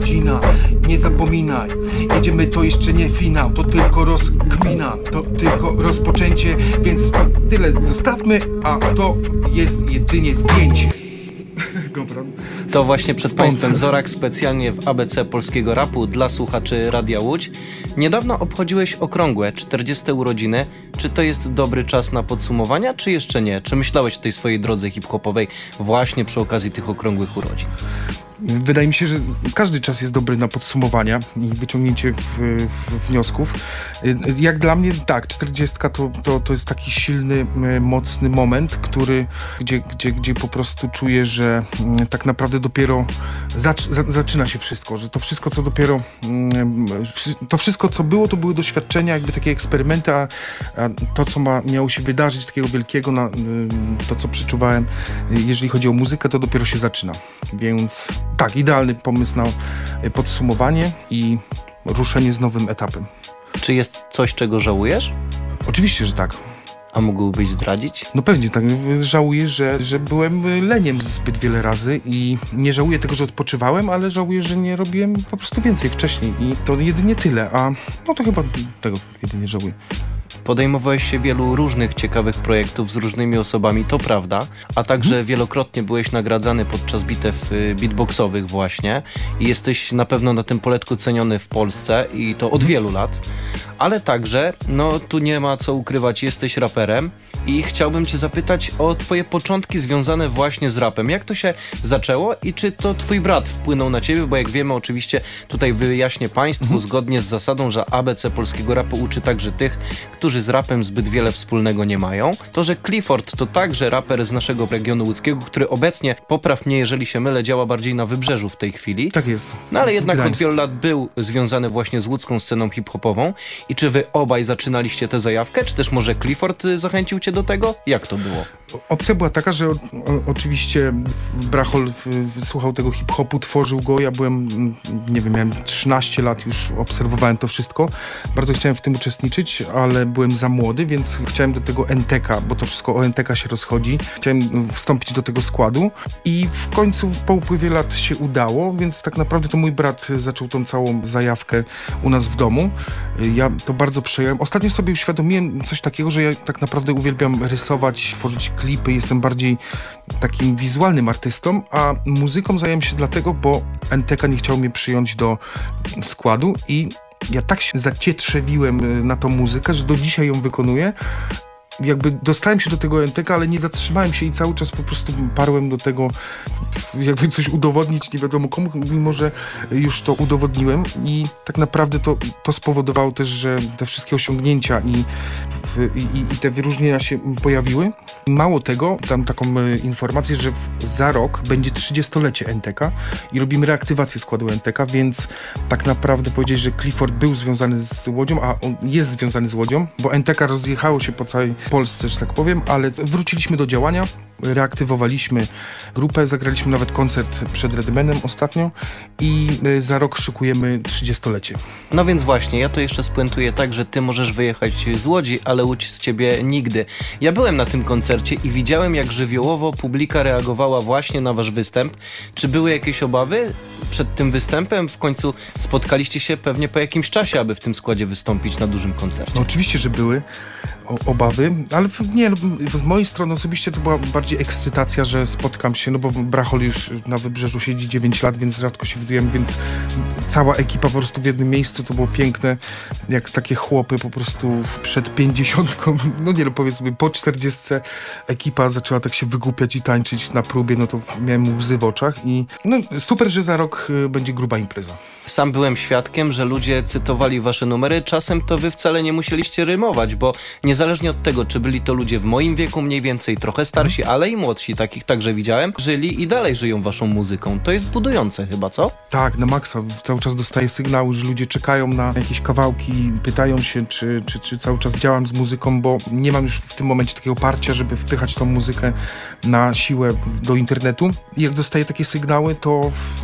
godzina. Nie zapominaj, jedziemy, to jeszcze nie finał, to tylko rozkmina, to tylko rozpoczęcie, więc tyle zostawmy, a to jest jedynie zdjęcie. To właśnie przed Państwem Zorak specjalnie w ABC polskiego rapu dla słuchaczy Radia Łódź. Niedawno obchodziłeś okrągłe 40 urodziny. Czy to jest dobry czas na podsumowania, czy jeszcze nie? Czy myślałeś o tej swojej drodze hip-hopowej właśnie przy okazji tych okrągłych urodzin? Wydaje mi się, że każdy czas jest dobry na podsumowania i wyciągnięcie wniosków. Jak dla mnie tak, 40 to jest taki silny, mocny moment, gdzie po prostu czuję, że tak naprawdę dopiero zaczyna się wszystko, że to wszystko, co dopiero to wszystko, co było, to były doświadczenia, jakby takie eksperymenty, a to, co miało się wydarzyć takiego wielkiego, to, co przeczuwałem, jeżeli chodzi o muzykę, to dopiero się zaczyna. Więc tak, idealny pomysł na podsumowanie i ruszenie z nowym etapem. Czy jest coś, czego żałujesz? Oczywiście, że tak. A mógłbyś zdradzić? No pewnie tak. Żałuję, że byłem leniem zbyt wiele razy i nie żałuję tego, że odpoczywałem, ale żałuję, że nie robiłem po prostu więcej wcześniej i to jedynie tyle, a no to chyba tego jedynie żałuję. Podejmowałeś się wielu różnych ciekawych projektów z różnymi osobami, to prawda, a także wielokrotnie byłeś nagradzany podczas bitew beatboxowych właśnie i jesteś na pewno na tym poletku ceniony w Polsce i to od wielu lat, ale także, no tu nie ma co ukrywać, jesteś raperem i chciałbym cię zapytać o twoje początki związane właśnie z rapem. Jak to się zaczęło i czy to twój brat wpłynął na ciebie, bo jak wiemy oczywiście tutaj wyjaśnię państwu zgodnie z zasadą, że ABC polskiego rapu uczy także tych, którzy z rapem zbyt wiele wspólnego nie mają. To, że Clifford to także raper z naszego regionu łódzkiego, który obecnie, popraw mnie jeżeli się mylę, działa bardziej na Wybrzeżu w tej chwili. Tak jest. No ale jednak od wielu lat był związany właśnie z łódzką sceną hip-hopową. I czy wy obaj zaczynaliście tę zajawkę, czy też może Clifford zachęcił cię do tego? Jak to było? Opcja była taka, że oczywiście Brachol słuchał tego hip-hopu, tworzył go. Ja byłem, nie wiem, miałem 13 lat, już obserwowałem to wszystko. Bardzo chciałem w tym uczestniczyć, ale byłem za młody, więc chciałem do tego NTK, bo to wszystko o NTK się rozchodzi. Chciałem wstąpić do tego składu i w końcu po upływie lat się udało, więc tak naprawdę to mój brat zaczął tą całą zajawkę u nas w domu. Ja to bardzo przejąłem. Ostatnio sobie uświadomiłem coś takiego, że ja tak naprawdę uwielbiam rysować, tworzyć klipy, jestem bardziej takim wizualnym artystą, a muzyką zająłem się dlatego, bo NTK nie chciał mnie przyjąć do składu i ja tak się zacietrzewiłem na tą muzykę, że do dzisiaj ją wykonuję. Jakby dostałem się do tego NTK, ale nie zatrzymałem się i cały czas po prostu parłem do tego, jakby coś udowodnić, nie wiadomo komu, mimo że już to udowodniłem i tak naprawdę to spowodowało też, że te wszystkie osiągnięcia i te wyróżnienia się pojawiły. Mało tego, dam taką informację, że za rok będzie 30-lecie NTK i robimy reaktywację składu NTK, więc tak naprawdę powiedzieć, że Clifford był związany z Łodzią, a on jest związany z Łodzią, bo NTK rozjechało się po całej Polsce, że tak powiem, ale wróciliśmy do działania, reaktywowaliśmy grupę, zagraliśmy nawet koncert przed Redmanem ostatnio i za rok szykujemy 30-lecie. No więc właśnie, ja to jeszcze spuentuję tak, że ty możesz wyjechać z Łodzi, ale Łódź z ciebie nigdy. Ja byłem na tym koncercie i widziałem, jak żywiołowo publika reagowała właśnie na wasz występ. Czy były jakieś obawy przed tym występem? W końcu spotkaliście się pewnie po jakimś czasie, aby w tym składzie wystąpić na dużym koncercie. No, oczywiście, że były obawy, ale nie, z mojej strony osobiście to była bardziej ekscytacja, że spotkam się, no bo Brachol już na Wybrzeżu siedzi 9 lat, więc rzadko się widujemy, więc cała ekipa po prostu w jednym miejscu, to było piękne, jak takie chłopy po prostu przed 50, no nie, no powiedzmy po 40 ekipa zaczęła tak się wygłupiać i tańczyć na próbie, no to miałem łzy w oczach i no super, że za rok będzie gruba impreza. Sam byłem świadkiem, że ludzie cytowali wasze numery, czasem to wy wcale nie musieliście rymować, bo niezależnie od tego, czy byli to ludzie w moim wieku mniej więcej, trochę starsi, ale i młodsi, takich także widziałem, żyli i dalej żyją waszą muzyką. To jest budujące chyba, co? Tak, na maksa. Cały czas dostaję sygnały, że ludzie czekają na jakieś kawałki, pytają się, czy cały czas działam z muzyką, bo nie mam już w tym momencie takiego parcia, żeby wpychać tą muzykę na siłę do internetu. I jak dostaję takie sygnały, to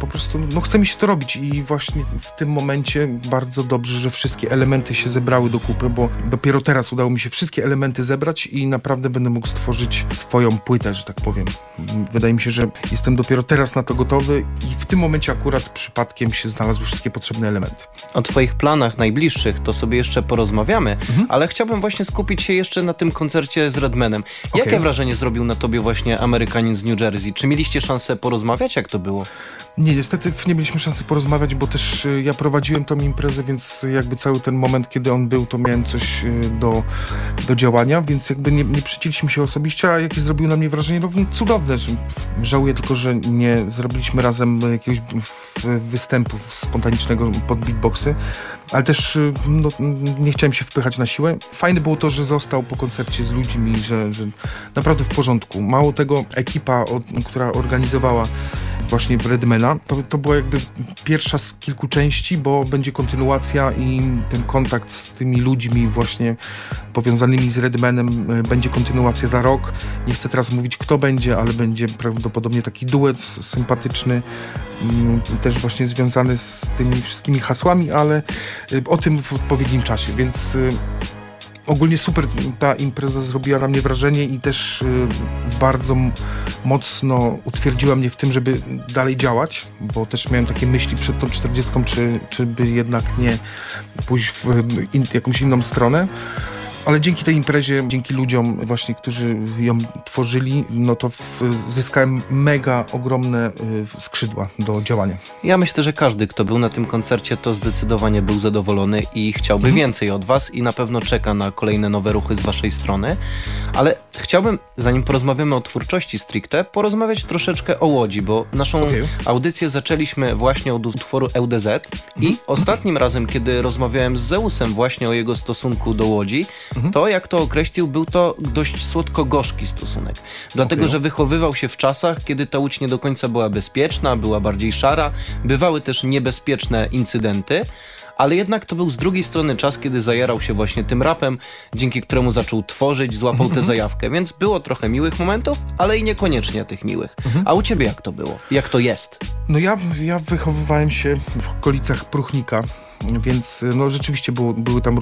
po prostu chce mi się to robić i właśnie w tym momencie bardzo dobrze, że wszystkie elementy się zebrały do kupy, bo dopiero teraz udało mi się wszystkie elementy zebrać i naprawdę będę mógł stworzyć swoją płytę, że tak powiem. Wydaje mi się, że jestem dopiero teraz na to gotowy i w tym momencie akurat przypadkiem się znalazły wszystkie potrzebne elementy. O twoich planach najbliższych to sobie jeszcze porozmawiamy, ale chciałbym właśnie skupić się jeszcze na tym koncercie z Redmanem. Jakie wrażenie zrobił na tobie właśnie Amerykanin z New Jersey? Czy mieliście szansę porozmawiać? Jak to było? Nie, niestety nie mieliśmy szansy porozmawiać, bo też ja prowadziłem tą imprezę, więc jakby cały ten moment, kiedy on był, to miałem coś do działania, więc jakby nie przycięliśmy się osobiście, a jakie zrobił na mnie wrażenie, cudowne. Żałuję tylko, że nie zrobiliśmy razem jakiegoś występu spontanicznego pod beatboxy, ale też nie chciałem się wpychać na siłę. Fajne było to, że został po koncercie z ludźmi, że naprawdę w porządku. Mało tego, ekipa, która organizowała właśnie Redmana, to była jakby pierwsza z kilku części, bo będzie kontynuacja i ten kontakt z tymi ludźmi właśnie powiązanymi z Redmanem będzie kontynuacja za rok. Nie chcę teraz mówić, kto będzie, ale będzie prawdopodobnie taki duet sympatyczny, też właśnie związany z tymi wszystkimi hasłami, ale o tym w odpowiednim czasie, więc ogólnie super ta impreza zrobiła na mnie wrażenie i też bardzo mocno utwierdziła mnie w tym, żeby dalej działać, bo też miałem takie myśli przed tą 40, czy by jednak nie pójść w jakąś inną stronę. Ale dzięki tej imprezie, dzięki ludziom właśnie, którzy ją tworzyli, to zyskałem mega ogromne skrzydła do działania. Ja myślę, że każdy, kto był na tym koncercie, to zdecydowanie był zadowolony i chciałby więcej od was i na pewno czeka na kolejne nowe ruchy z waszej strony. Ale chciałbym, zanim porozmawiamy o twórczości stricte, porozmawiać troszeczkę o Łodzi, bo naszą audycję zaczęliśmy właśnie od utworu ŁDZ i ostatnim razem, kiedy rozmawiałem z Zeusem właśnie o jego stosunku do Łodzi, to, jak to określił, był to dość słodko-gorzki stosunek. Dlatego, że wychowywał się w czasach, kiedy ta Łódź nie do końca była bezpieczna, była bardziej szara, bywały też niebezpieczne incydenty, ale jednak to był z drugiej strony czas, kiedy zajarał się właśnie tym rapem, dzięki któremu zaczął tworzyć, złapał tę zajawkę, więc było trochę miłych momentów, ale i niekoniecznie tych miłych. A u ciebie jak to było? Jak to jest? Ja wychowywałem się w okolicach Pruchnika, więc rzeczywiście były tam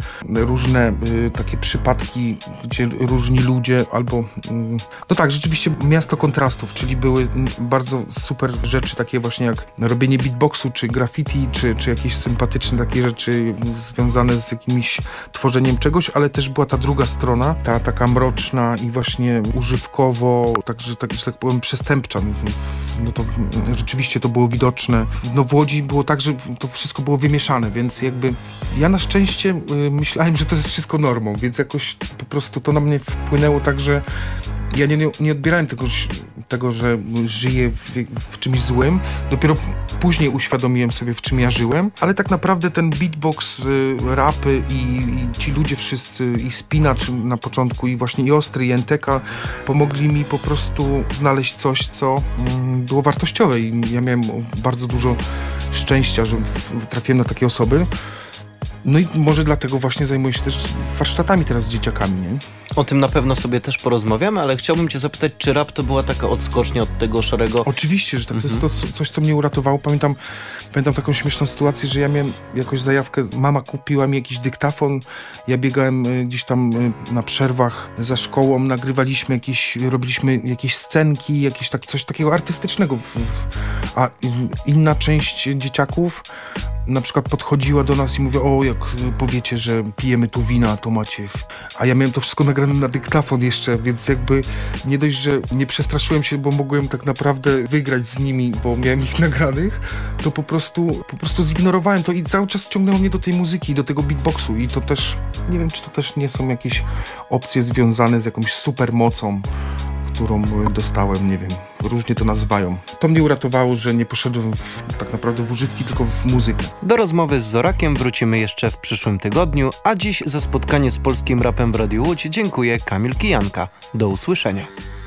różne takie przypadki, gdzie różni ludzie albo... rzeczywiście miasto kontrastów, czyli były bardzo super rzeczy takie właśnie jak robienie beatboxu, czy graffiti, czy jakieś sympatyczne takie rzeczy związane z jakimś tworzeniem czegoś, ale też była ta druga strona, ta taka mroczna i właśnie używkowo, że tak powiem przestępcza. To rzeczywiście to było widoczne. W Łodzi było tak, że to wszystko było wymieszane, więc jakby ja na szczęście myślałem, że to jest wszystko normą, więc jakoś po prostu to na mnie wpłynęło tak, że ja nie odbierałem tego, że żyję w czymś złym. Dopiero później uświadomiłem sobie, w czym ja żyłem, ale tak naprawdę ten beatbox, rapy i ci ludzie wszyscy, i Spinacz na początku, i właśnie i Ostry, i NTK pomogli mi po prostu znaleźć coś, co było wartościowe i ja miałem bardzo dużo szczęścia, że trafiłem na takie osoby. I może dlatego właśnie zajmuję się też warsztatami teraz z dzieciakami, nie? O tym na pewno sobie też porozmawiamy, ale chciałbym cię zapytać, czy rap to była taka odskocznia od tego szarego... Oczywiście, że tak. To jest coś, co mnie uratowało. Pamiętam taką śmieszną sytuację, że ja miałem jakąś zajawkę, mama kupiła mi jakiś dyktafon, ja biegałem gdzieś tam na przerwach za szkołą, nagrywaliśmy robiliśmy jakieś scenki, coś takiego artystycznego. A inna część dzieciaków na przykład podchodziła do nas i mówiła, jak powiecie, że pijemy tu wina, to macie... A ja miałem to wszystko nagrane na dyktafon jeszcze, więc jakby nie dość, że nie przestraszyłem się, bo mogłem tak naprawdę wygrać z nimi, bo miałem ich nagranych, to po prostu zignorowałem to i cały czas ciągnęło mnie do tej muzyki, do tego beatboxu i to też, nie wiem, czy to też nie są jakieś opcje związane z jakąś supermocą, którą dostałem, nie wiem, różnie to nazywają. To mnie uratowało, że nie poszedłem tak naprawdę w używki, tylko w muzykę. Do rozmowy z Zorakiem wrócimy jeszcze w przyszłym tygodniu, a dziś za spotkanie z polskim rapem w Radiu Łódź dziękuję Kamil Kijanka. Do usłyszenia.